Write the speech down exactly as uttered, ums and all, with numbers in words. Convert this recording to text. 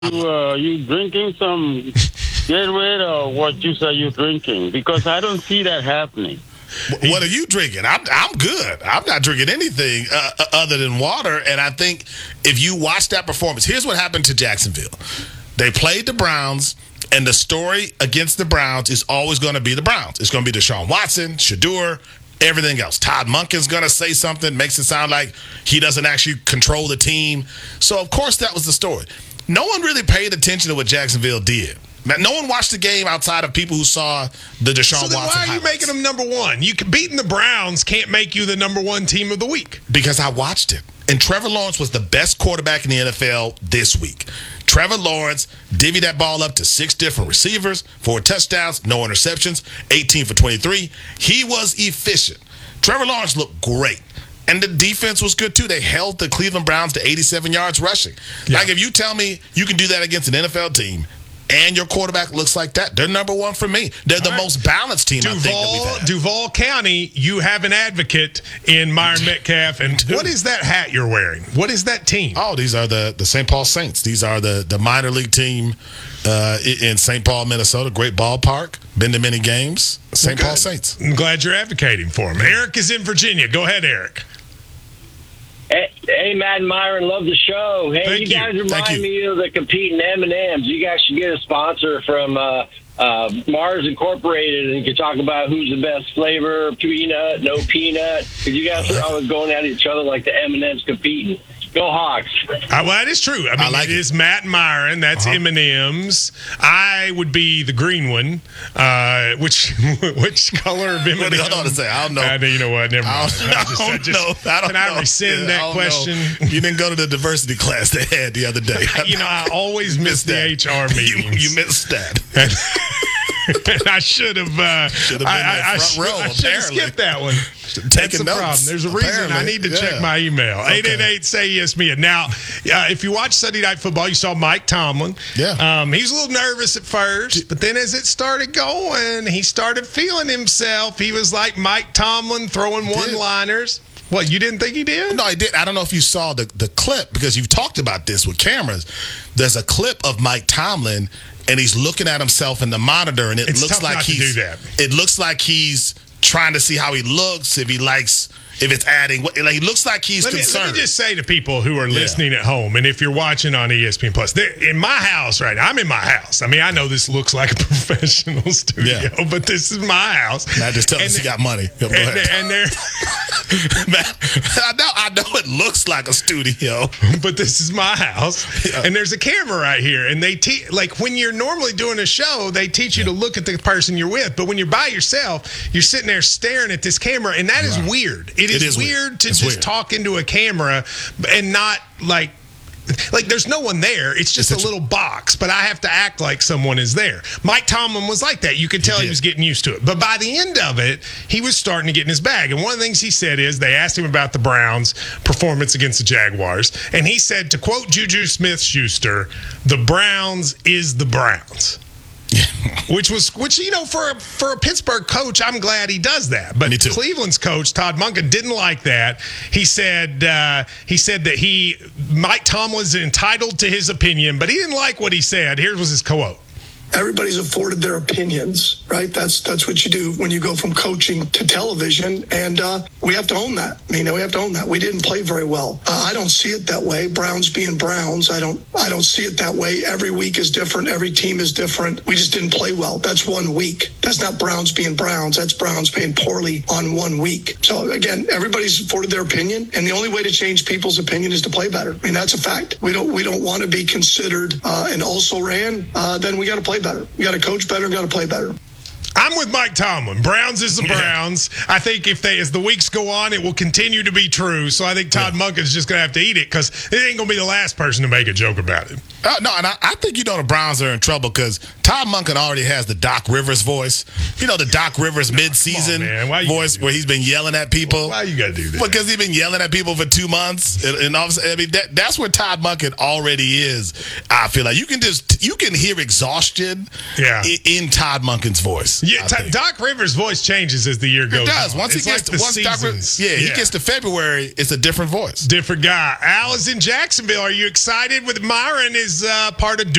You, uh, you drinking some Gatorade or what juice are you drinking? Because I don't see that happening. What are you drinking? I'm I'm good. I'm not drinking anything uh, other than water. And I think if you watch that performance, here's what happened to Jacksonville. They played the Browns, and the story against the Browns is always going to be the Browns. It's going to be Deshaun Watson, Shedeur, everything else. Todd Monken's going to say something, makes it sound like he doesn't actually control the team. So, of course, that was the story. No one really paid attention to what Jacksonville did. No one watched the game outside of people who saw the Deshaun so then Watson why are you highlights. making them number one? You can, beating the Browns can't make you the number one team of the week. Because I watched it. And Trevor Lawrence was the best quarterback in the N F L this week. Trevor Lawrence divvied that ball up to six different receivers, four touchdowns, no interceptions, eighteen for twenty-three. He was efficient. Trevor Lawrence looked great. And the defense was good, too. They held the Cleveland Browns to eighty-seven yards rushing. Yeah. Like, if you tell me you can do that against an N F L team and your quarterback looks like that, they're number one for me. They're All the right. most balanced team, Duval, I think, that we've had. Duval County, you have an advocate in Myron Metcalf. And what is that hat you're wearing? What is that team? Oh, these are the, the Saint Paul Saints. These are the, the minor league team uh, in Saint Paul, Minnesota. Great ballpark. Been to many games. Saint Okay. Paul Saints. I'm glad you're advocating for him. Eric is in Virginia. Go ahead, Eric. Hey, hey, Matt and Myron, love the show. Hey, Thank you you. guys Thank remind you. me of the competing M and M's. You guys should get a sponsor from uh, uh, Mars Incorporated, and you can talk about who's the best flavor, peanut, no peanut. Because you guys are always going at each other like the M and M's competing. Go Hawks. Uh, well, that is true. I mean, I like it it. is Matt and Myron. That's Uh-huh. M and M's. I would be the green one. Uh, which which color of M and M's? Hold on a second. I don't know. Uh, you know what? Never I mind. don't, I just- don't I just- know. I don't can I know. rescind Yeah, that I don't question? know. You didn't go to the diversity class they had the other day. You know, I always miss the that. H R You, meetings. you missed that. And I should have. Uh, Should have been I, in that I, I, front should, row, I should have apparently. skipped that one. That's Taking the notes, problem. There's a reason I apparently. need to Yeah. check my email. Okay. eight eight eight, say yes me. Now, uh, if you watch Sunday Night Football, you saw Mike Tomlin. Yeah. Um, he was a little nervous at first, but then as it started going, he started feeling himself. He was like Mike Tomlin throwing one-liners. What, you didn't think he did? No, I did. I don't know if you saw the, the clip because you've talked about this with cameras. There's a clip of Mike Tomlin, and he's looking at himself in the monitor, and it It's looks tough like not to he's do that. it looks like he's trying to see how he looks, if he likes, if it's adding. Like, he looks like he's Let me, concerned. let me just say to people who are listening at home, and if you're watching on E S P N Plus, they're- in my house right now, I'm in my house. I mean, I know this looks like a professional studio, Yeah. but this is my house. Matt just tells And us he they- got money. Go And, ahead. they- and they're, Matt, I know, I know it looks like a studio. but this is my house, Yeah. and there's a camera right here. And they te- like when you're normally doing a show, they teach you to look at the person you're with. But when you're by yourself, you're sitting there staring at this camera, and that is Right. weird. It is, It is weird, weird. to It's just weird. talk into a camera and not like. Like, there's no one there. It's just It's a a- little box, but I have to act like someone is there. Mike Tomlin was like that. You could tell he, did. was getting used to it. But by the end of it, he was starting to get in his bag. And one of the things he said is they asked him about the Browns' performance against the Jaguars. And he said, to quote Juju Smith-Schuster, the Browns is the Browns. Which was, which you know, for a, for a Pittsburgh coach, I'm glad he does that. But Me too. Cleveland's coach Todd Monken didn't like that. He said uh, he said that he Mike Tomlin was entitled to his opinion, but he didn't like what he said. Here was his quote. Everybody's afforded their opinions, right? That's that's what you do when you go from coaching to television, and uh, we have to own that. I mean, we have to own that. We didn't play very well. Uh, I don't see it that way. Browns being Browns, I don't I don't see it that way. Every week is different. Every team is different. We just didn't play well. That's one week. That's not Browns being Browns. That's Browns playing poorly on one week. So again, everybody's afforded their opinion, and the only way to change people's opinion is to play better. I mean, that's a fact. We don't we don't want to be considered uh, an also ran. Uh, then we got to play better. We got to coach better. We got to play better. I'm with Mike Tomlin. Browns is the Browns. I think if they, as the weeks go on, it will continue to be true. So I think Todd Monken's just going to have to eat it because it ain't going to be the last person to make a joke about it. Uh, no, and I, I think, you know, the Browns are in trouble because Todd Monken already has the Doc Rivers voice. You know, the Doc Rivers mid-season man. Why you voice where he's been yelling at people. Why you got to do that? Because he's been yelling at people for two months, and, and obviously, I mean, that, that's where Todd Monken already is. I feel like you can just you can hear exhaustion, Yeah. in, in Todd Monken's voice. Yeah, I T- think. Doc Rivers' voice changes as the year goes It does. on. Once It's he gets like to the once Doc Rivers, seasons. yeah, he gets to February, it's a different voice. Different guy. Al is in Jacksonville. Are you excited with Myron? Is is uh, part of